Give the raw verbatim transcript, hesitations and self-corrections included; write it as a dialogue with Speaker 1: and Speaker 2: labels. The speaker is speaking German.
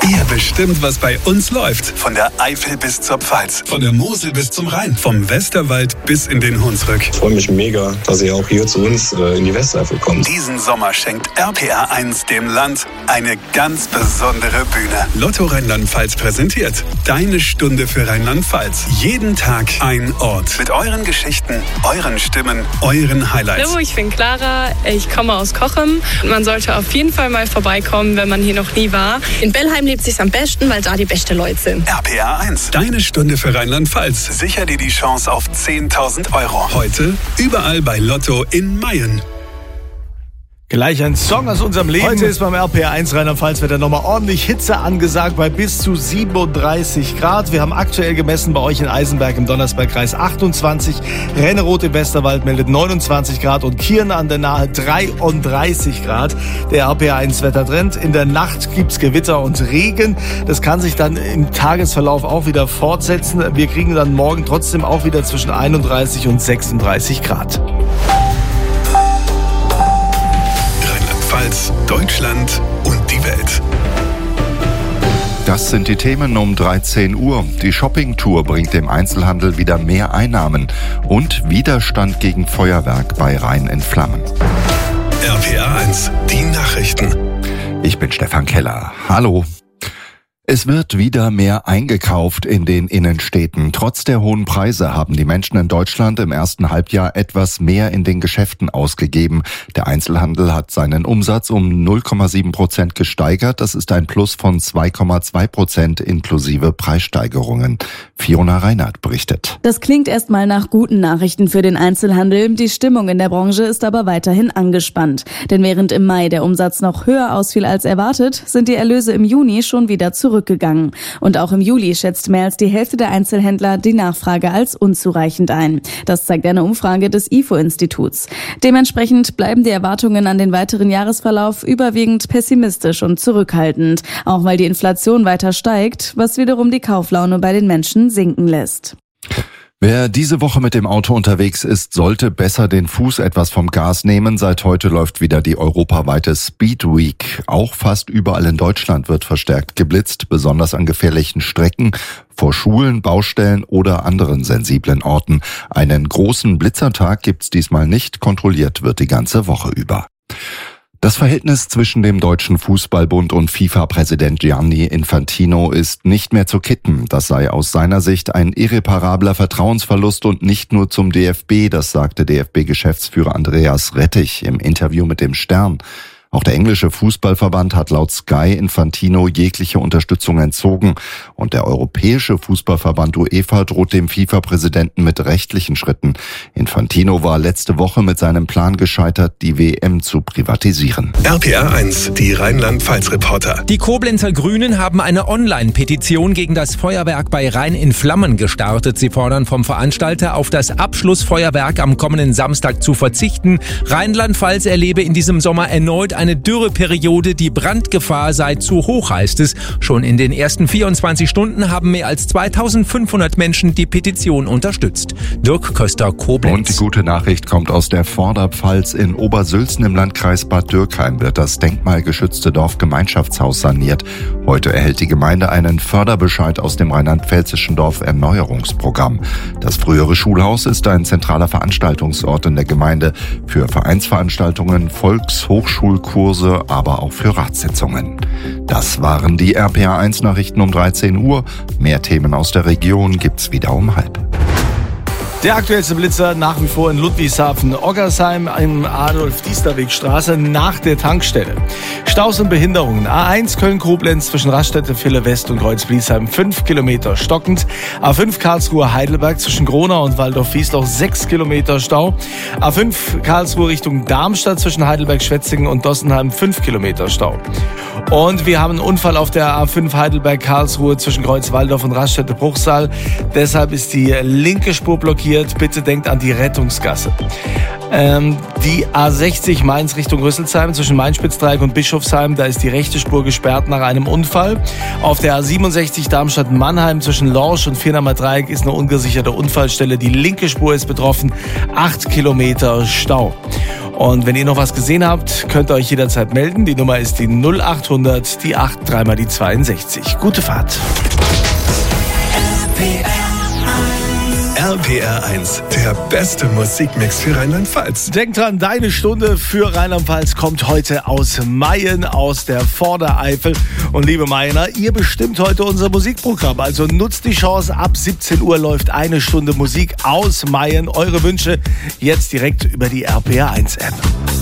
Speaker 1: Ihr bestimmt, was bei uns läuft. Von der Eifel bis zur Pfalz. Von der Mosel bis zum Rhein. Vom Westerwald bis in den Hunsrück.
Speaker 2: Ich freue mich mega, dass ihr auch hier zu uns äh, in die Westeifel kommt.
Speaker 1: Diesen Sommer schenkt R P R eins dem Land eine ganz besondere Bühne. Lotto Rheinland-Pfalz präsentiert Deine Stunde für Rheinland-Pfalz. Jeden Tag ein Ort. Mit euren Geschichten, euren Stimmen, euren Highlights.
Speaker 3: Hallo, ich bin Clara. Ich komme aus Cochem. Man sollte auf jeden Fall mal vorbeikommen, wenn man hier noch nie war.
Speaker 4: In Bellheim lebt es sich am besten, weil da die besten Leute sind.
Speaker 1: R P R eins. Deine Stunde für Rheinland-Pfalz. Sicher dir die Chance auf zehntausend Euro. Heute überall bei Lotto in Mayen.
Speaker 5: Gleich ein Song aus unserem Leben. Heute ist beim R P R eins Rheinland-Pfalz-Wetter nochmal ordentlich Hitze angesagt bei bis zu siebenunddreißig Grad. Wir haben aktuell gemessen bei euch in Eisenberg im Donnersbergkreis achtundzwanzig. Renneroth im Westerwald meldet neunundzwanzig Grad und Kirn an der Nahe dreiunddreißig Grad. Der R P R eins Wettertrend. In der Nacht gibt's Gewitter und Regen. Das kann sich dann im Tagesverlauf auch wieder fortsetzen. Wir kriegen dann morgen trotzdem auch wieder zwischen einunddreißig und sechsunddreißig Grad.
Speaker 1: Deutschland und die Welt.
Speaker 6: Das sind die Themen um dreizehn Uhr. Die Shoppingtour bringt dem Einzelhandel wieder mehr Einnahmen und Widerstand gegen Feuerwerk bei Rhein in Flammen.
Speaker 1: R P R eins, die Nachrichten.
Speaker 6: Ich bin Stefan Keller. Hallo. Es wird wieder mehr eingekauft in den Innenstädten. Trotz der hohen Preise haben die Menschen in Deutschland im ersten Halbjahr etwas mehr in den Geschäften ausgegeben. Der Einzelhandel hat seinen Umsatz um null Komma sieben Prozent gesteigert. Das ist ein Plus von zwei Komma zwei Prozent inklusive Preissteigerungen. Fiona Reinhardt berichtet.
Speaker 7: Das klingt erstmal nach guten Nachrichten für den Einzelhandel. Die Stimmung in der Branche ist aber weiterhin angespannt. Denn während im Mai der Umsatz noch höher ausfiel als erwartet, sind die Erlöse im Juni schon wieder zurück. Zurückgegangen. Und auch im Juli schätzt mehr als die Hälfte der Einzelhändler die Nachfrage als unzureichend ein. Das zeigt eine Umfrage des I F O-Instituts. Dementsprechend bleiben die Erwartungen an den weiteren Jahresverlauf überwiegend pessimistisch und zurückhaltend, auch weil die Inflation weiter steigt, was wiederum die Kauflaune bei den Menschen sinken lässt.
Speaker 6: Wer diese Woche mit dem Auto unterwegs ist, sollte besser den Fuß etwas vom Gas nehmen. Seit heute läuft wieder die europaweite Speed Week. Auch fast überall in Deutschland wird verstärkt geblitzt, besonders an gefährlichen Strecken, vor Schulen, Baustellen oder anderen sensiblen Orten. Einen großen Blitzertag gibt's diesmal nicht, kontrolliert wird die ganze Woche über. Das Verhältnis zwischen dem Deutschen Fußballbund und FIFA-Präsident Gianni Infantino ist nicht mehr zu kitten. Das sei aus seiner Sicht ein irreparabler Vertrauensverlust und nicht nur zum D F B, das sagte D F B-Geschäftsführer Andreas Rettich im Interview mit dem Stern. Auch der englische Fußballverband hat laut Sky Infantino jegliche Unterstützung entzogen. Und der europäische Fußballverband UEFA droht dem FIFA-Präsidenten mit rechtlichen Schritten. Infantino war letzte Woche mit seinem Plan gescheitert, die W M zu privatisieren.
Speaker 1: R P R eins, die Rheinland-Pfalz-Reporter.
Speaker 8: Die Koblenzer Grünen haben eine Online-Petition gegen das Feuerwerk bei Rhein in Flammen gestartet. Sie fordern vom Veranstalter, auf das Abschlussfeuerwerk am kommenden Samstag zu verzichten. Rheinland-Pfalz erlebe in diesem Sommer erneut eine Dürreperiode, die Brandgefahr sei zu hoch, heißt es. Schon in den ersten vierundzwanzig Stunden haben mehr als zweitausendfünfhundert Menschen die Petition unterstützt. Dirk Köster, Koblenz.
Speaker 6: Und die gute Nachricht kommt aus der Vorderpfalz. In Obersülzen im Landkreis Bad Dürkheim wird das denkmalgeschützte Dorfgemeinschaftshaus saniert. Heute erhält die Gemeinde einen Förderbescheid aus dem rheinland-pfälzischen Dorferneuerungsprogramm. Das frühere Schulhaus ist ein zentraler Veranstaltungsort in der Gemeinde für Vereinsveranstaltungen, Volks-, Hochschulkurse, aber auch für Ratssitzungen. Das waren die R P R eins Nachrichten um dreizehn Uhr. Mehr Themen aus der Region gibt's wieder um halb.
Speaker 5: Der aktuellste Blitzer nach wie vor in Ludwigshafen, Oggersheim im Adolf-Diesterweg-Straße nach der Tankstelle. Staus und Behinderungen. A eins Köln-Koblenz zwischen Raststätte, Ville West und Kreuz-Bliesheim fünf Kilometer stockend. A fünf Karlsruhe-Heidelberg zwischen Gronau und Waldorf-Wiesloch sechs Kilometer Stau. A fünf Karlsruhe Richtung Darmstadt zwischen Heidelberg-Schwetzingen und Dossenheim fünf Kilometer Stau. Und wir haben einen Unfall auf der A fünf Heidelberg-Karlsruhe zwischen Kreuz-Waldorf und Raststätte-Bruchsal. Deshalb ist die linke Spur blockiert. passiert, bitte denkt an die Rettungsgasse. Ähm, die A sechzig Mainz Richtung Rüsselsheim zwischen Main-Spitzdreieck und Bischofsheim, da ist die rechte Spur gesperrt nach einem Unfall. Auf der A siebenundsechzig Darmstadt-Mannheim zwischen Lorsch und Viernamer Dreieck ist eine ungesicherte Unfallstelle. Die linke Spur ist betroffen, acht Kilometer Stau. Und wenn ihr noch was gesehen habt, könnt ihr euch jederzeit melden. Die Nummer ist die null achthundert, die acht, dreimal die zweiundsechzig. Gute Fahrt.
Speaker 1: R P R eins, der beste Musikmix für Rheinland-Pfalz.
Speaker 5: Denk dran, deine Stunde für Rheinland-Pfalz kommt heute aus Mayen, aus der Vordereifel. Und liebe Mayener, ihr bestimmt heute unser Musikprogramm. Also nutzt die Chance, ab siebzehn Uhr läuft eine Stunde Musik aus Mayen. Eure Wünsche jetzt direkt über die R P R eins App.